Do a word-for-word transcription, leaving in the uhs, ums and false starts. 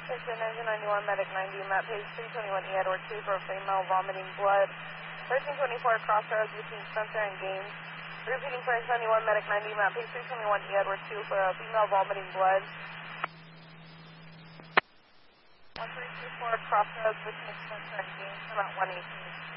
Station engine ninety-one, medic ninety, map page three twenty-one E, Edward two for a female vomiting blood. thirteen twenty-four crossroads between Spencer and Gaines. Repeating French ninety-one, medic ninety, map page three twenty-one E, Edward two for a female vomiting blood. one three two four crossroads between Spencer and Gaines, about one eighteen.